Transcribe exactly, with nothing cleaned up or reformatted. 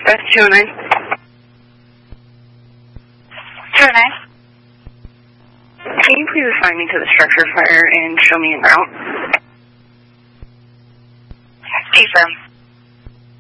That's two oh nine. two oh nine. Can you please assign me to the structure fire and show me en route? Confirm.